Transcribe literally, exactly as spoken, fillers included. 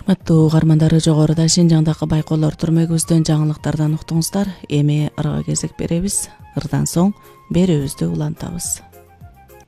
Урматтуу угармандары, жогоруда Шинжаңдагы байкоолор түрмөгүбүздөн жаңылыктардан уктуңуздар. Эми ырга кезек беребиз. Ырдан соң берүүбүздү улантабыз.